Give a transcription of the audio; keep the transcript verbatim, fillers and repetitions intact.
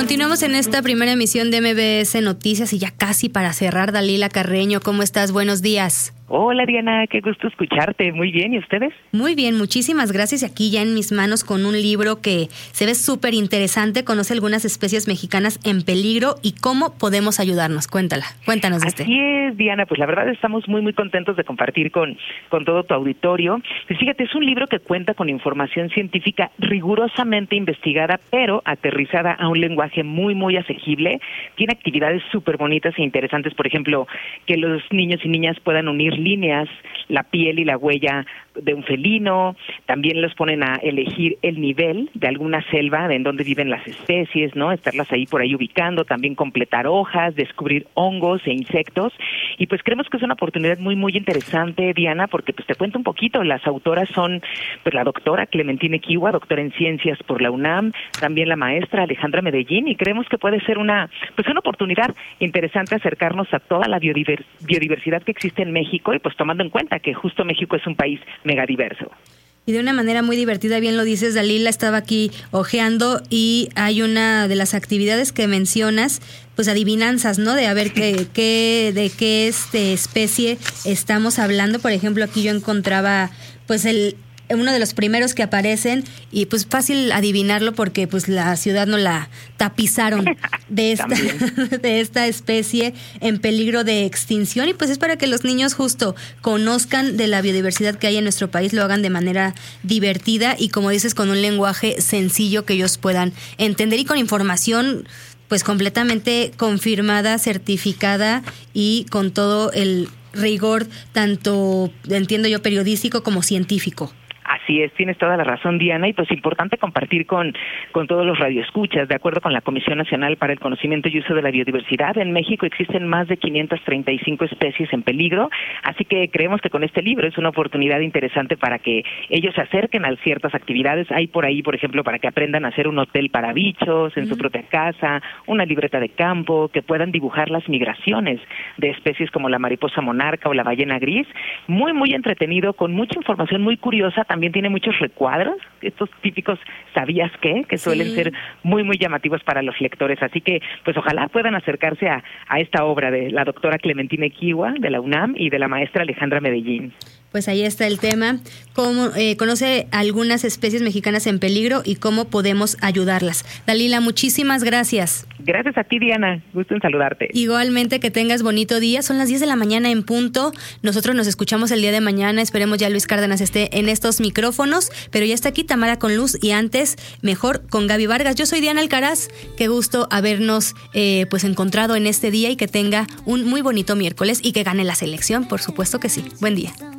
continuamos en esta primera emisión de M B S Noticias y ya casi para cerrar. Dalila Carreño, ¿cómo estás? Buenos días. Hola Diana, qué gusto escucharte. Muy bien, ¿y ustedes? Muy bien, muchísimas gracias. Aquí ya en mis manos con un libro que se ve súper interesante. Conoce algunas especies mexicanas en peligro y cómo podemos ayudarnos. Cuéntala, cuéntanos de este. Así es, Diana, pues la verdad estamos muy muy contentos de compartir con, con todo tu auditorio. Pues fíjate, es un libro que cuenta con información científica rigurosamente investigada, pero aterrizada a un lenguaje muy muy asequible. Tiene actividades súper bonitas e interesantes, por ejemplo, que los niños y niñas puedan unir líneas, la piel y la huella de un felino. También los ponen a elegir el nivel de alguna selva de en donde viven las especies, ¿no? Estarlas ahí por ahí ubicando, también completar hojas, descubrir hongos e insectos. Y pues creemos que es una oportunidad muy muy interesante, Diana, porque pues te cuento un poquito. Las autoras son pues la doctora Clementina Equihua, doctora en ciencias por la UNAM, también la maestra Alejandra Medellín, y creemos que puede ser una pues una oportunidad interesante acercarnos a toda la biodiver- biodiversidad que existe en México, y pues tomando en cuenta que justo México es un país megadiverso. Y de una manera muy divertida, bien lo dices, Dalila, estaba aquí ojeando y hay una de las actividades que mencionas, pues adivinanzas, ¿no? De a ver qué, qué, de qué este especie estamos hablando. Por ejemplo, aquí yo encontraba pues el uno de los primeros que aparecen y pues fácil adivinarlo porque pues la ciudad no la tapizaron de esta de esta especie en peligro de extinción, y pues es para que los niños justo conozcan de la biodiversidad que hay en nuestro país, lo hagan de manera divertida y, como dices, con un lenguaje sencillo que ellos puedan entender y con información pues completamente confirmada, certificada y con todo el rigor, tanto entiendo yo periodístico como científico. Así es, tienes toda la razón, Diana, y pues importante compartir con, con todos los radioescuchas. De acuerdo con la Comisión Nacional para el Conocimiento y Uso de la Biodiversidad, en México existen más de quinientas treinta y cinco especies en peligro, así que creemos que con este libro es una oportunidad interesante para que ellos se acerquen a ciertas actividades. Hay por ahí, por ejemplo, para que aprendan a hacer un hotel para bichos en mm. su propia casa, una libreta de campo, que puedan dibujar las migraciones de especies como la mariposa monarca o la ballena gris. Muy, muy entretenido, con mucha información muy curiosa. También tiene muchos recuadros, estos típicos ¿sabías qué? Que suelen sí. ser muy, muy llamativos para los lectores. Así que, pues ojalá puedan acercarse a, a esta obra de la doctora Clementina Equihua, de la UNAM, y de la maestra Alejandra Medellín. Pues ahí está el tema. Cómo, eh, conoce algunas especies mexicanas en peligro y cómo podemos ayudarlas. Dalila, muchísimas gracias. Gracias a ti, Diana. Gusto en saludarte. Igualmente, que tengas bonito día. Son las diez de la mañana en punto. Nosotros nos escuchamos el día de mañana. Esperemos ya Luis Cárdenas esté en estos micrófonos. Pero ya está aquí Tamara con Luz y antes, mejor, con Gaby Vargas. Yo soy Diana Alcaraz. Qué gusto habernos eh, pues encontrado en este día y que tenga un muy bonito miércoles y que gane la selección. Por supuesto que sí. Buen día.